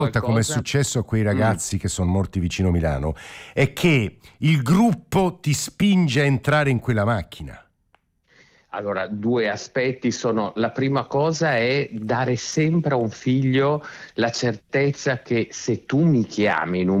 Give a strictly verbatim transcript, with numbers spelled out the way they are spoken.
come è successo a quei ragazzi mm. che sono morti vicino Milano, è che il gruppo ti spinge a entrare in quella macchina. Allora, due aspetti sono: la prima cosa è dare sempre a un figlio la certezza che se tu mi chiami in un